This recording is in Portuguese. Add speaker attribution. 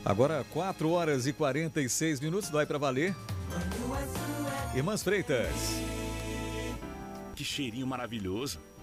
Speaker 1: Agora 4 horas e 46 minutos, dói pra valer. Irmãs Freitas.
Speaker 2: Que cheirinho maravilhoso.